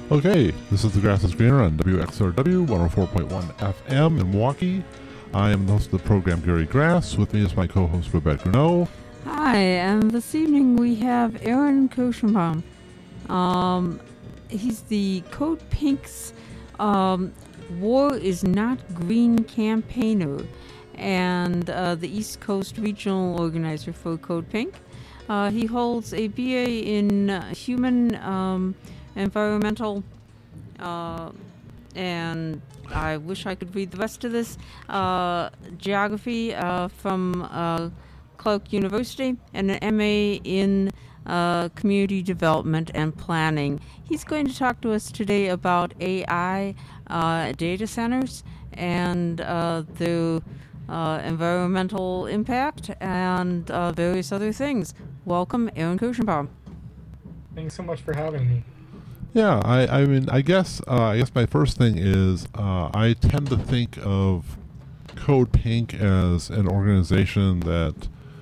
Okay, this is The Grass is Greener on WXRW 104.1 FM in Milwaukee. I am the host of the program, Gary Grass. With me is my co-host, Babette Gruneau. Hi, and this evening we have Aaron Koschenbaum. He's the Code Pink's War is Not Green campaigner and the East Coast regional organizer for Code Pink. He holds a BA in human environmental, and I wish I could read the rest of this, geography from Clark University, and an MA in community development and planning. He's going to talk to us today about AI data centers and the environmental impact and various other things. Welcome, Aaron Koschenbaum. Thanks so much for having me. Yeah, I guess my first thing is I tend to think of Code Pink as an organization that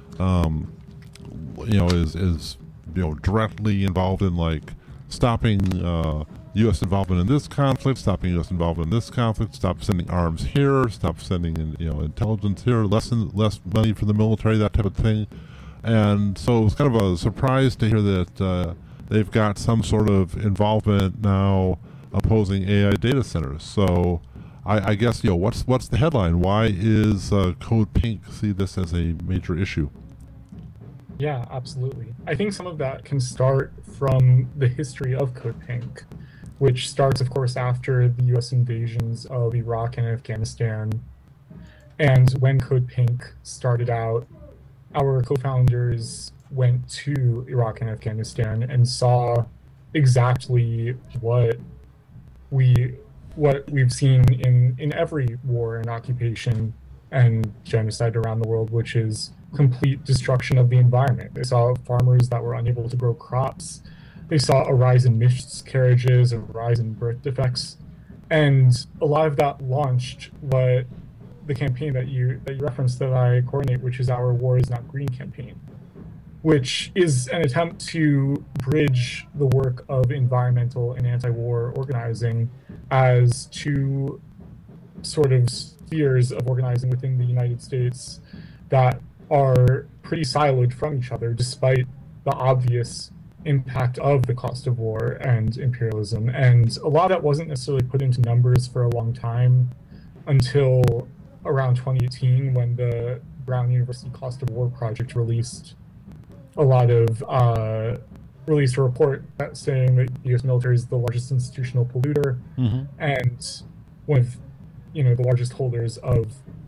is directly involved in like stopping U.S. involvement in this conflict, stopping U.S. involvement in this conflict, stop sending arms here, stop sending intelligence here, less money for the military, that type of thing. And so it was kind of a surprise to hear that they've got some sort of involvement now opposing AI data centers. So I guess what's the headline? Why is Code Pink see this as a major issue? Yeah, absolutely. I think some of that can start from the history of Code Pink, which starts, of course, after the U.S. invasions of Iraq and Afghanistan. And when Code Pink started out, our co-founders went to Iraq and Afghanistan and saw exactly what we've seen in every war and occupation and genocide around the world, which is complete destruction of the environment. They saw farmers that were unable to grow crops. They saw a rise in miscarriages, a rise in birth defects, and a lot of that launched what the campaign that you referenced that I coordinate, which is our War is Not Green campaign, which is an attempt to bridge the work of environmental and anti-war organizing as two sort of spheres of organizing within the United States that are pretty siloed from each other, despite the obvious impact of the cost of war and imperialism. And a lot of that wasn't necessarily put into numbers for a long time until around 2018, when the Brown University Cost of War Project released a report saying that the U.S. military is the largest institutional polluter and one of the largest holders of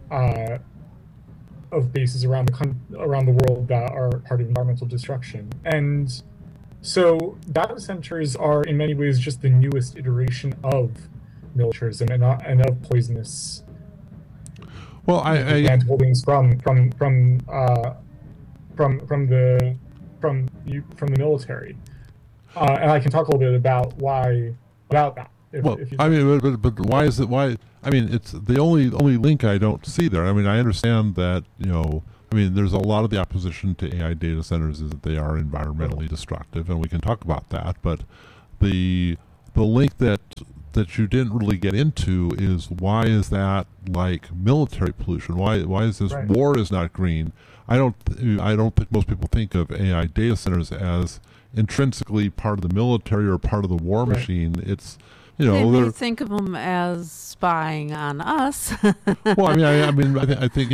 bases around the world that are part of environmental destruction. And so data centers are in many ways just the newest iteration of militarism and of poisonous land holdings from the military. And I can talk a little bit about that. But why is it? Why? I mean, it's the only link I don't see there. I mean, I understand that there's a lot of the opposition to AI data centers is that they are environmentally destructive, and we can talk about that. But the link that you didn't really get into is why is that like military pollution? Why is this war is not green? I don't think most people think of AI data centers as intrinsically part of the military or part of the war machine. It's they may think of them as spying on us. Well, I think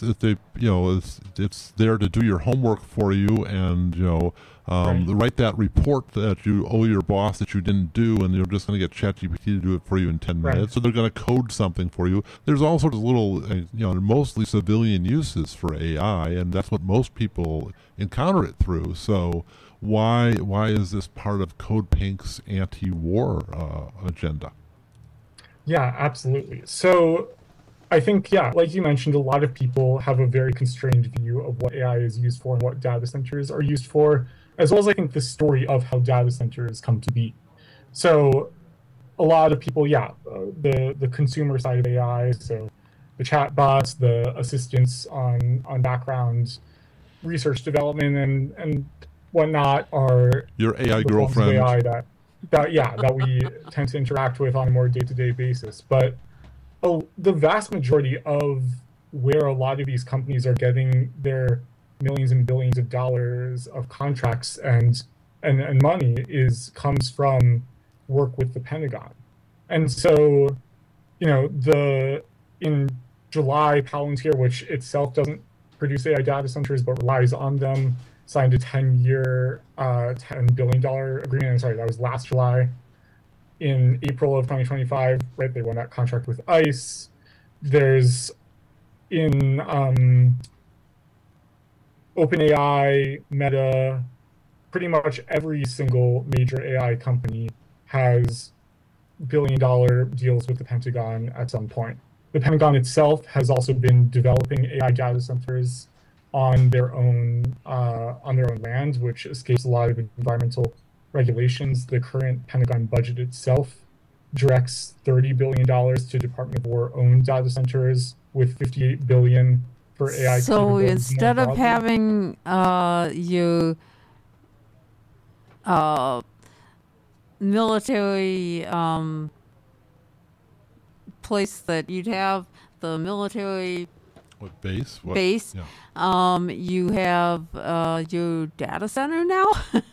it's there to do your homework for you, and write that report that you owe your boss that you didn't do, and you're just going to get ChatGPT to do it for you in 10 minutes. So they're going to code something for you. There's all sorts of little, mostly civilian uses for AI, and that's what most people encounter it through. So why is this part of Code Pink's anti-war agenda? Yeah, absolutely. So I think, like you mentioned, a lot of people have a very constrained view of what AI is used for and what data centers are used for, as well as I think the story of how data centers come to be. So a lot of people, the consumer side of AI, so the chatbots, the assistants on background research development and whatnot are your AI girlfriend. AI that that we tend to interact with on a more day-to-day basis. But the vast majority of where a lot of these companies are getting their millions and billions of dollars of contracts and money comes from work with the Pentagon. And so, in July, Palantir, which itself doesn't produce AI data centers but relies on them, signed a 10-year, $10 billion agreement. I'm sorry, that was last July. In April of 2025, right, they won that contract with ICE. There's in OpenAI, Meta, pretty much every single major AI company has billion-dollar deals with the Pentagon at some point. The Pentagon itself has also been developing AI data centers on their own land, which escapes a lot of environmental regulations. The current Pentagon budget itself directs $30 billion to Department of War-owned data centers, with $58 billion for AI. So instead of having your military place that you'd have the military base. Yeah. You have your data center now.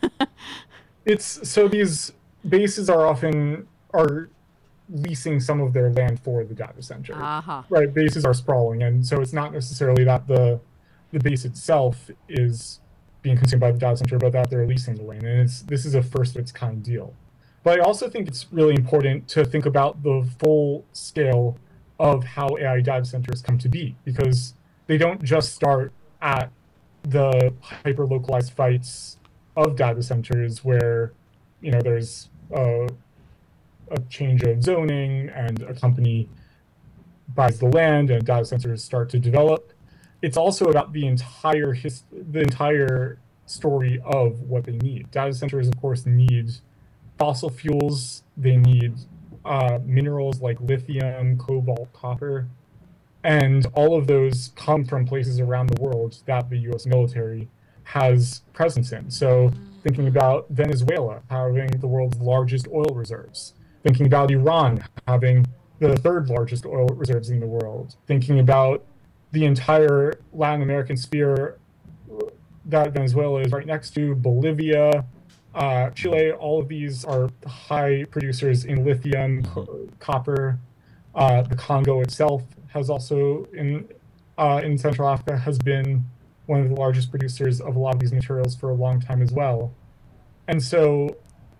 These bases are leasing some of their land for the data center. Right, bases are sprawling, and so it's not necessarily that the base itself is being consumed by the data center, but that they're leasing the land, and this is a first of its kind deal. But I also think it's really important to think about the full scale of how AI data centers come to be, because they don't just start at the hyper-localized sites of data centers where, there's a change of zoning and a company buys the land and data centers start to develop. It's also about the entire story of what they need. Data centers, of course, need fossil fuels. They need minerals like lithium, cobalt, copper, and all of those come from places around the world that the U.S. military has presence in. So thinking about Venezuela having the world's largest oil reserves, thinking about Iran having the third largest oil reserves in the world, thinking about the entire Latin American sphere that Venezuela is right next to, Bolivia, Chile. All of these are high producers in lithium, copper. The Congo itself has also, in Central Africa, has been one of the largest producers of a lot of these materials for a long time as well. And so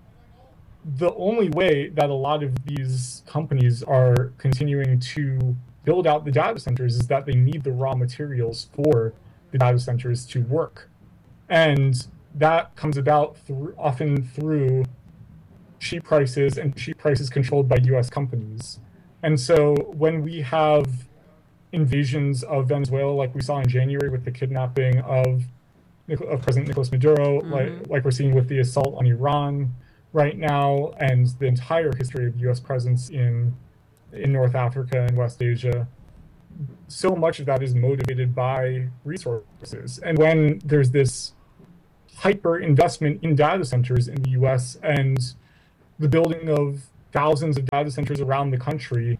the only way that a lot of these companies are continuing to build out the data centers is that they need the raw materials for the data centers to work. And that comes about often through cheap prices, and cheap prices controlled by US companies. And so when we have invasions of Venezuela, like we saw in January with the kidnapping of President Nicolas Maduro, like we're seeing with the assault on Iran right now, and the entire history of US presence in North Africa and West Asia, so much of that is motivated by resources. And when there's this hyper investment in data centers in the US and the building of thousands of data centers around the country,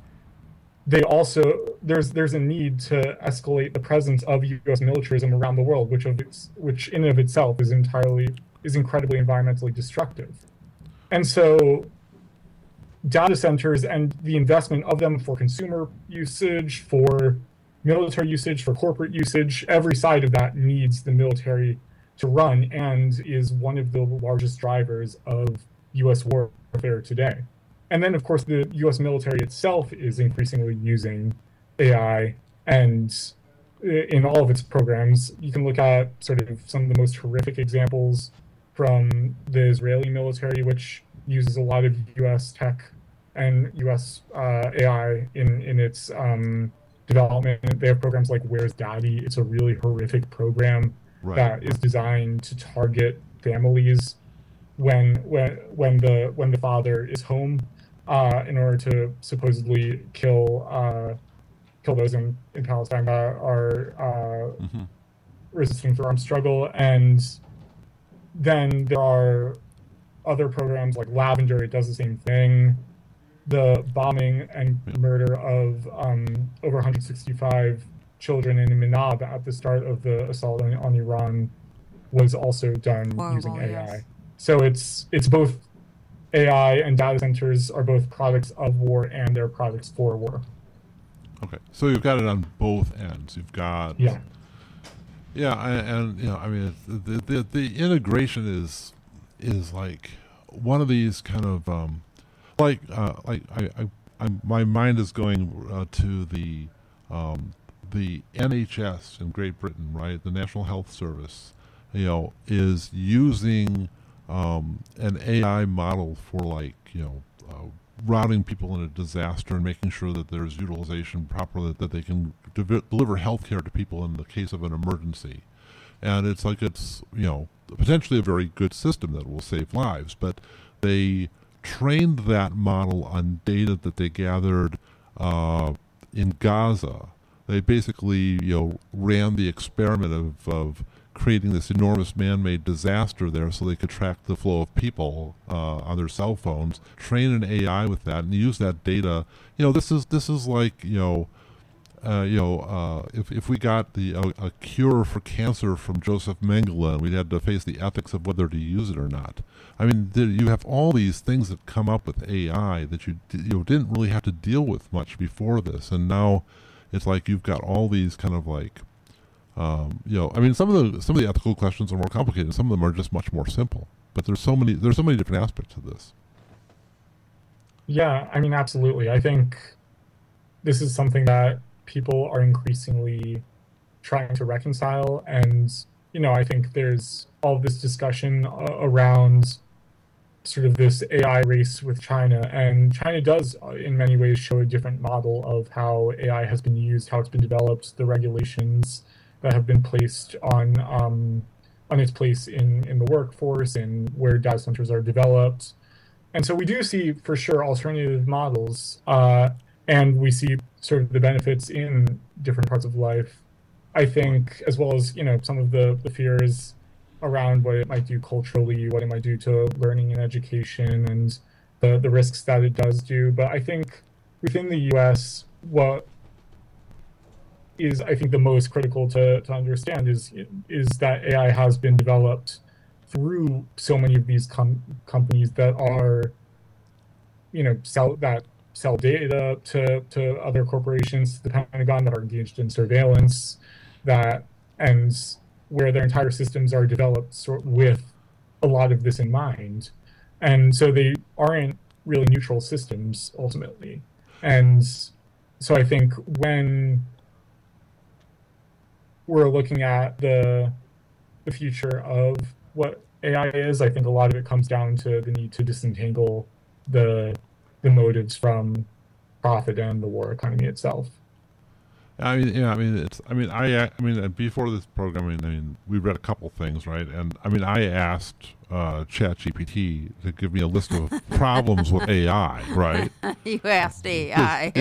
there's a need to escalate the presence of US militarism around the world, which in and of itself is incredibly environmentally destructive. And so data centers and the investment of them for consumer usage, for military usage, for corporate usage, every side of that needs the military to run, and is one of the largest drivers of US warfare today. And then, of course, the US military itself is increasingly using AI, and in all of its programs, you can look at sort of some of the most horrific examples from the Israeli military, which uses a lot of US tech and US AI in its development. They have programs like Where's Daddy? It's a really horrific program that is designed to target families when the father is home, in order to supposedly kill those in Palestine that are resisting the armed struggle. And then there are other programs like Lavender, it does the same thing. The bombing and murder of over 165 children in Minab at the start of the assault on Iran was also done using Horrible, AI. yes. So it's both AI, and data centers are both products of war and they're products for war. Okay, so you've got it on both ends. You've got and you know, I mean, the integration is like one of these kind of my mind is going to the NHS in Great Britain, right? The National Health Service, you know, is using an AI model for routing people in a disaster and making sure that there's utilization properly, that they can deliver health care to people in the case of an emergency. And it's potentially a very good system that will save lives, but they trained that model on data that they gathered in Gaza. They basically, ran the experiment of creating this enormous man-made disaster there so they could track the flow of people on their cell phones, train an AI with that, and use that data. This is like, if we got a cure for cancer from Joseph Mengele and we had to face the ethics of whether to use it or not. I mean, you have all these things that come up with AI that you didn't really have to deal with much before this, and now it's like you've got all these kind of like, I mean, some of the ethical questions are more complicated. Some of them are just much more simple. But there's so many different aspects of this. Yeah, I mean, absolutely. I think this is something that people are increasingly trying to reconcile, and I think there's all this discussion around sort of this AI race with China, and China does in many ways show a different model of how AI has been used, how it's been developed, the regulations that have been placed on its place in the workforce and where data centers are developed. And so we do see for sure alternative models, and we see sort of the benefits in different parts of life. I think, as well as some of the fears around what it might do culturally, what it might do to learning and education, and the risks that it does do. But I think within the U.S., what is, I think, the most critical to understand is that AI has been developed through so many of these companies that are, sell data to other corporations, the Pentagon, that are engaged in surveillance, and where their entire systems are developed with a lot of this in mind. And so they aren't really neutral systems ultimately. And so I think when we're looking at the future of what AI is, I think a lot of it comes down to the need to disentangle the motives from profit and the war economy itself. Before this program, we read a couple things, right? And I asked ChatGPT to give me a list of problems with AI, right? You asked AI.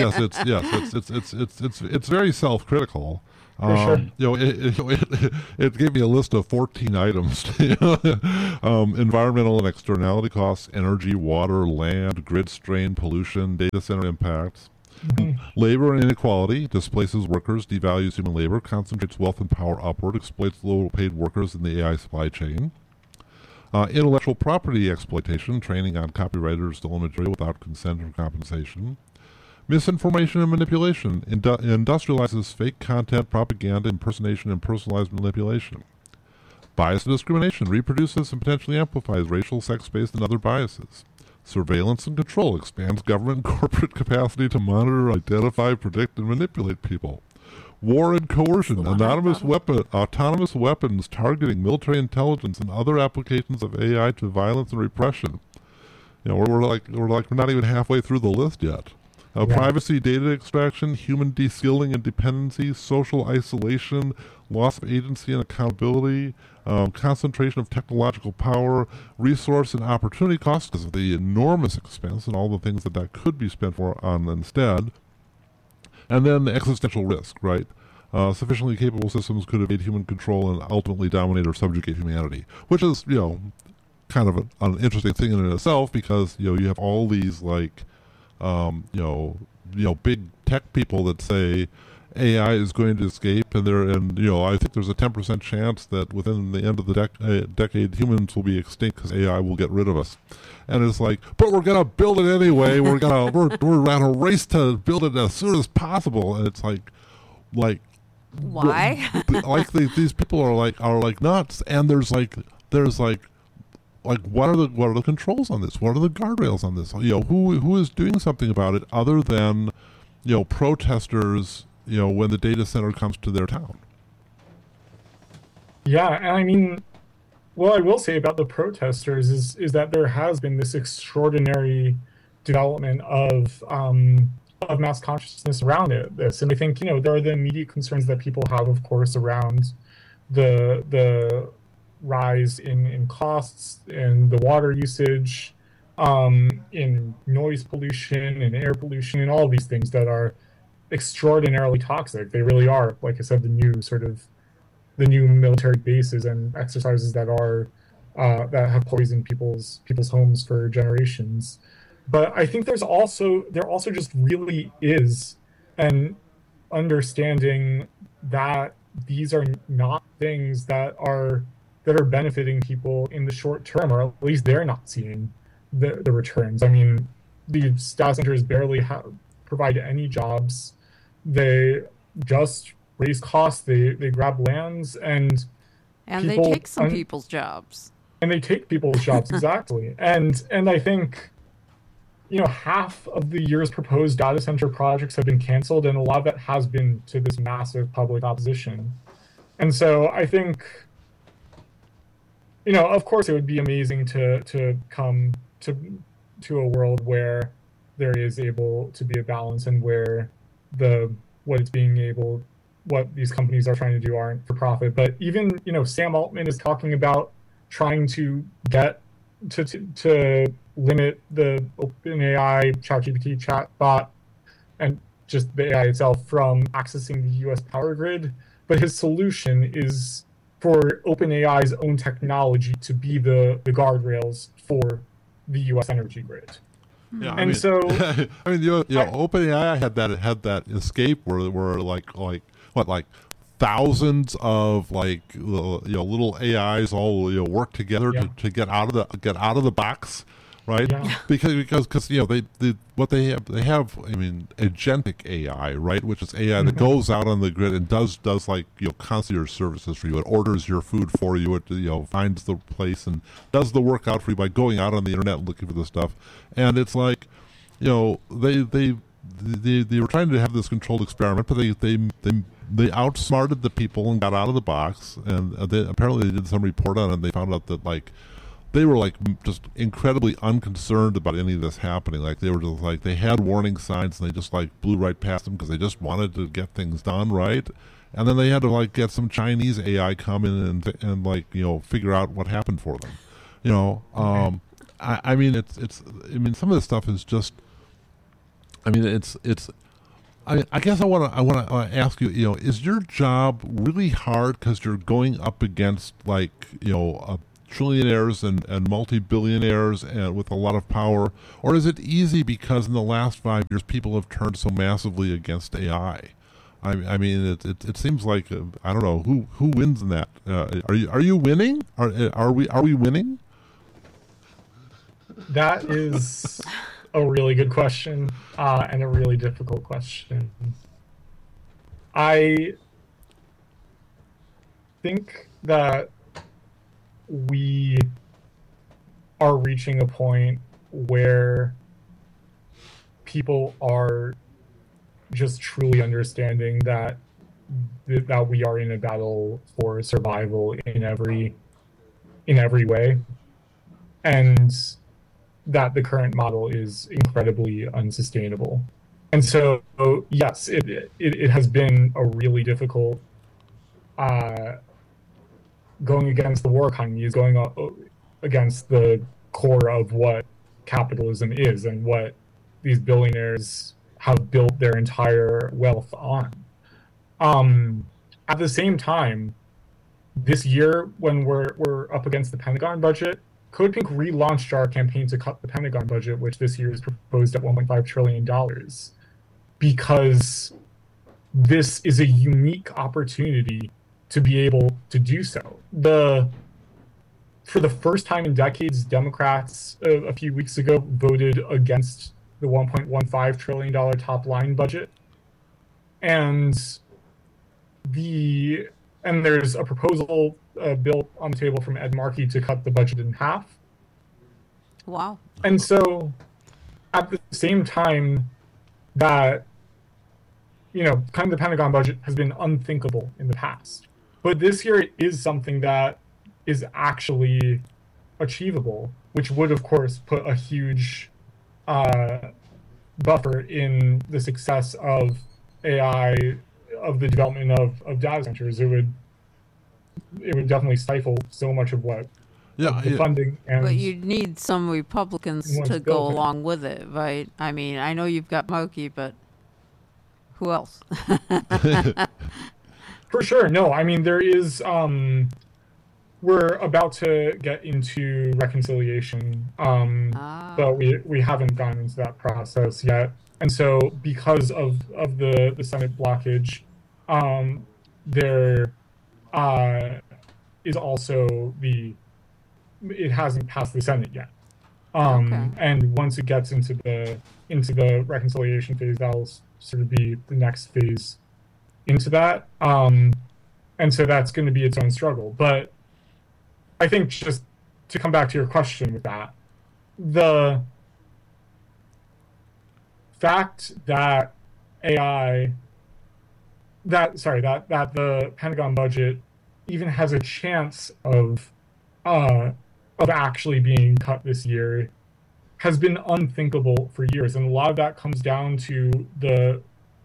It's very self-critical. For sure. It gave me a list of 14 items. Environmental and externality costs, energy, water, land, grid strain, pollution, data center impacts. Mm-hmm. Labor and inequality displaces workers, devalues human labor, concentrates wealth and power upward, exploits low-paid workers in the AI supply chain. Intellectual property exploitation, training on copywriters stolen material without consent or compensation. Misinformation and manipulation, industrializes fake content, propaganda, impersonation, and personalized manipulation. Bias and discrimination, reproduces and potentially amplifies racial, sex-based, and other biases. Surveillance and control, expands government and corporate capacity to monitor, identify, predict, and manipulate people. War and coercion, autonomous weapons targeting military intelligence and other applications of AI to violence and repression. We're not even halfway through the list yet. Privacy, data extraction, human de-skilling and dependency, social isolation, loss of agency and accountability, concentration of technological power, resource and opportunity costs because of the enormous expense and all the things that could be spent on instead. And then the existential risk, right? Sufficiently capable systems could evade human control and ultimately dominate or subjugate humanity, which is, kind of an interesting thing in itself, because you have all these like big tech people that say AI is going to escape, and I think there's a 10% chance that within the end of the decade humans will be extinct because AI will get rid of us. And it's like, but we're gonna build it anyway. We're on a race to build it as soon as possible. And it's like why? These people are like nuts. And there's like what are the controls on this? What are the guardrails on this? Who is doing something about it other than protesters? When the data center comes to their town. Yeah, and I mean, what I will say about the protesters is that there has been this extraordinary development of mass consciousness around this, and I think there are the immediate concerns that people have, of course, around the rise in costs, in the water usage, in noise pollution, and air pollution, and all of these things that are extraordinarily toxic. They really are, like I said, the new military bases and exercises that have poisoned people's homes for generations. But I think there also just really is an understanding that these are not things that are benefiting people in the short term, or at least they're not seeing the returns. I mean, these data centers barely provide any jobs. They just raise costs. They grab lands and they take some people's jobs. And they take people's jobs, exactly. And I think half of the year's proposed data center projects have been canceled, and a lot of that has been to this massive public opposition. And so I think of course it would be amazing to come to a world where there is able to be a balance, and where what these companies are trying to do aren't for profit. But even Sam Altman is talking about trying to get to limit the OpenAI ChatGPT chatbot and just the AI itself from accessing the U.S. power grid. But his solution is for OpenAI's own technology to be the guardrails for the U.S. energy grid. Yeah, OpenAI had that escape where like thousands of little AIs all work together to get out of the box, right? Yeah. Because they have agentic AI, right, which is AI that goes out on the grid and does concierge services for you. It orders your food for you. It finds the place and does the work out for you by going out on the internet looking for the stuff. And it's like they were trying to have this controlled experiment, but they outsmarted the people and got out of the box. And apparently they did some report on it, and they found out that they were just incredibly unconcerned about any of this happening. They were just they had warning signs, and they just blew right past them because they just wanted to get things done right. And then they had to get some Chinese AI come in and figure out what happened for them. Some of this stuff is just. I guess I want to ask you. Is your job really hard because you're going up against trillionaires and multi-billionaires and with a lot of power, or is it easy because in the last 5 years people have turned so massively against AI? It seems like I don't know who wins in that. Are you winning? Are we winning? That is a really good question, and a really difficult question. I think that we are reaching a point where people are just truly understanding that we are in a battle for survival in every way, and that the current model is incredibly unsustainable. And so, yes, it has been a really difficult going against the war economy, is going against the core of what capitalism is and what these billionaires have built their entire wealth on. At the same time, this year, when we're up against the Pentagon budget, CodePink relaunched our campaign to cut the Pentagon budget, which this year is proposed at $1.5 trillion, because this is a unique opportunity to be able to do so. For the first time in decades, Democrats a few weeks ago voted against the $1.15 trillion top line budget. And there's a proposal bill on the table from Ed Markey to cut the budget in half. Wow. And so at the same time that, cutting the Pentagon budget has been unthinkable in the past. But this year it is something that is actually achievable, which would, of course, put a huge buffer in the success of AI, of the development of data centers. It would definitely stifle so much of what the funding. And but you'd need some Republicans to go along with it, right? I mean, I know you've got Markey, but who else? For sure. No, I mean, there is... we're about to get into reconciliation, but we haven't gone into that process yet. And so because of the Senate blockage, there is also it hasn't passed the Senate yet. And once it gets into the reconciliation phase, that'll sort of be the next phase into that. And so that's going to be its own struggle. But I think, just to come back to your question with that, the fact that that the Pentagon budget even has a chance of actually being cut this year has been unthinkable for years, and a lot of that comes down to the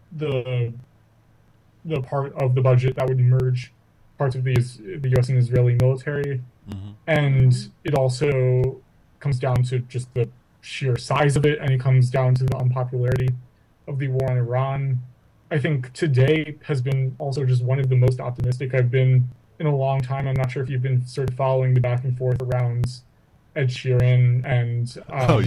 part of the budget that would merge parts of the U.S. and Israeli military. Mm-hmm. And it also comes down to just the sheer size of it, and it comes down to the unpopularity of the war on Iran. I think today has been also just one of the most optimistic I've been in a long time. I'm not sure if you've been sort of following the back and forth around Ed Sheeran and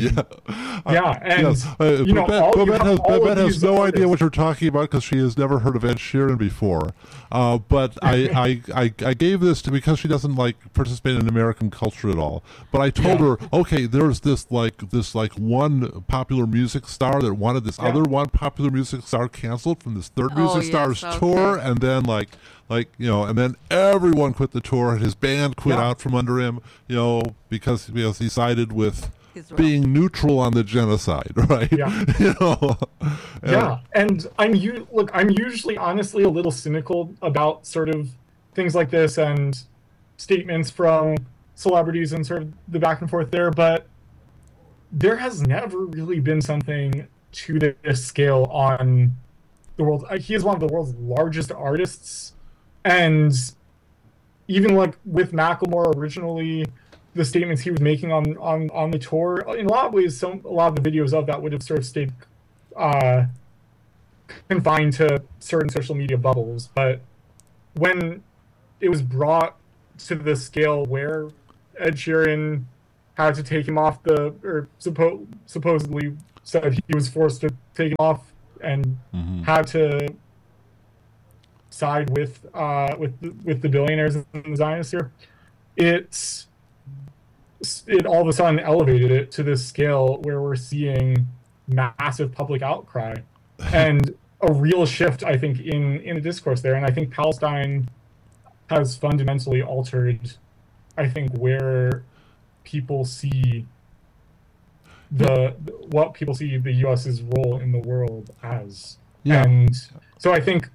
Babette has no idea what you're talking about because she has never heard of Ed Sheeran before. But I gave this to, because she doesn't participate in American culture at all. But I told her, okay, there's this one popular music star that wanted this other one popular music star canceled from this third music star's tour, and then and then everyone quit the tour, and his band quit out from under him, because he sided with Israel, being neutral on the genocide, right? Yeah. And I'm usually honestly a little cynical about sort of things like this and statements from celebrities and sort of the back and forth there, but there has never really been something to this scale on the world. He is one of the world's largest artists. And even with Macklemore originally, the statements he was making on the tour, in a lot of ways, a lot of the videos of that would have sort of stayed confined to certain social media bubbles. But when it was brought to the scale where Ed Sheeran had to take him off supposedly said he was forced to take him off and had to side with the billionaires and the Zionists here, it all of a sudden elevated it to this scale where we're seeing massive public outcry and a real shift, I think, in the discourse there. And I think Palestine has fundamentally altered, I think, where people see what people see the U.S.'s role in the world as. Yeah. And so I think,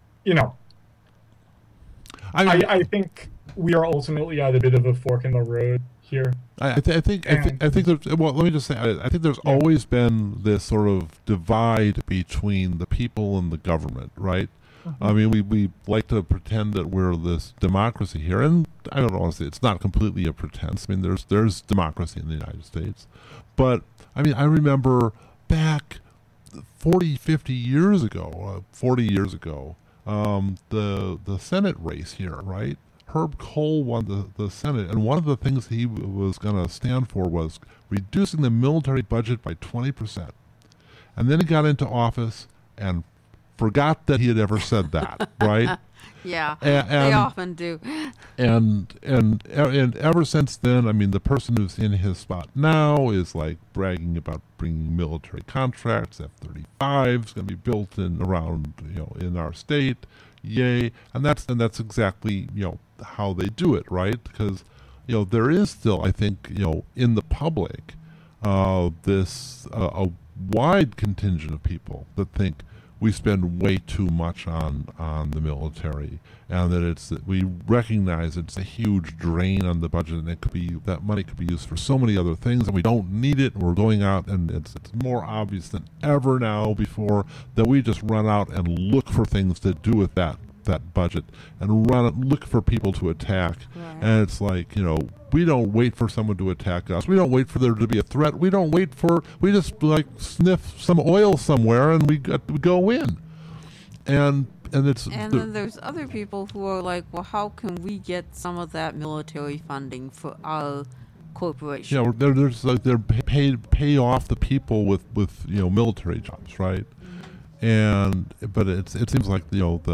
I think we are ultimately at a bit of a fork in the road here. I think there's, well, let me just say, I think there's always been this sort of divide between the people and the government, right? Mm-hmm. I mean, we like to pretend that we're this democracy here, and I don't want to say it's not completely a pretense. I mean, there's democracy in the United States, but I mean, I remember back 40 years ago, the Senate race here, right? Herb Kohl won the Senate, and one of the things he was going to stand for was reducing the military budget by 20%. And then he got into office and forgot that he had ever said that, right? Yeah, and they often do. And ever since then, I mean, the person who's in his spot now is like bragging about bringing military contracts. F-35 is going to be built around in our state, yay! And that's exactly how they do it, right? Because there is still, I think, in the public, this a wide contingent of people that think we spend way too much on the military, and that we recognize it's a huge drain on the budget, and that money could be used for so many other things, and we don't need it. And we're going out, and it's more obvious than ever now before that we just run out and look for things to do with that budget and look for people to attack. Right. And it's like, we don't wait for someone to attack us. We don't wait for there to be a threat. We just like sniff some oil somewhere and we go in. And then there's other people who are like, well, how can we get some of that military funding for our corporation? Yeah, there's like they're pay off the people with military jobs, right? But it seems like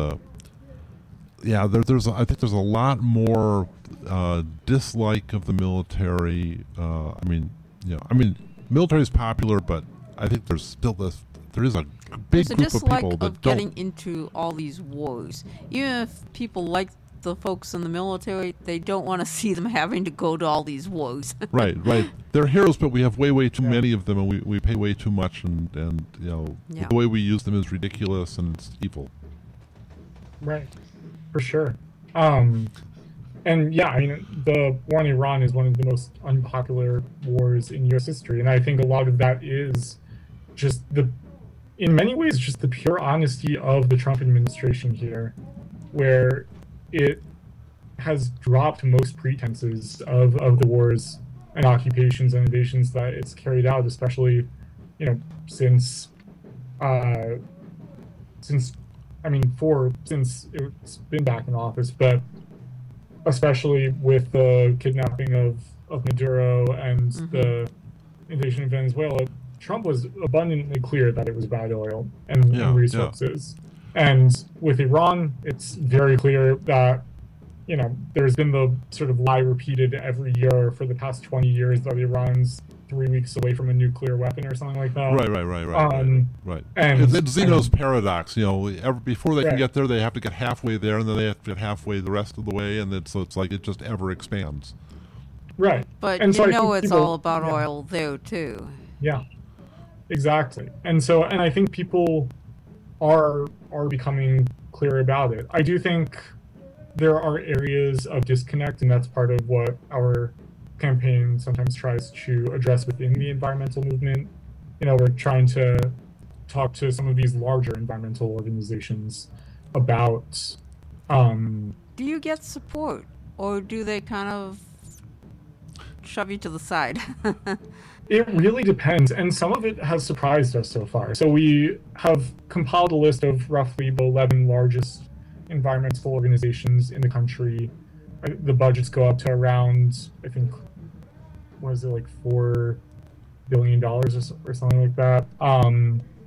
I think there's a lot more dislike of the military. Military is popular, but I think there is a big group of people that don't. Getting into all these wars. Even if people like the folks in the military, they don't want to see them having to go to all these wars. Right. They're heroes, but we have way too many of them, and we pay way too much, and the way we use them is ridiculous and it's evil. Right. For sure. And yeah, I mean, the war in Iran is one of the most unpopular wars in U.S. history. And I think a lot of that is just in many ways, just the pure honesty of the Trump administration here, where it has dropped most pretenses of the wars and occupations and invasions that it's carried out, especially, since it's been back in office, but especially with the kidnapping of Maduro and the invasion of Venezuela, Trump was abundantly clear that it was bad oil and resources. Yeah. And with Iran, it's very clear that, there's been the sort of lie repeated every year for the past 20 years that Iran's 3 weeks away from a nuclear weapon or something like that. Right. And it's Zeno's paradox. Before they can get there, they have to get halfway there, and then they have to get halfway the rest of the way, and it's like it just ever expands. Right. But it's all about oil there too. Yeah, exactly. And I think people are becoming clear about it. I do think there are areas of disconnect, and that's part of what our campaign sometimes tries to address within the environmental movement. We're trying to talk to some of these larger environmental organizations about do you get support, or do they kind of shove you to the side? It really depends, and some of it has surprised us so far. So we have compiled a list of roughly the 11 largest environmental organizations in the country. The budgets go up to around, I think, $4 billion or something like that.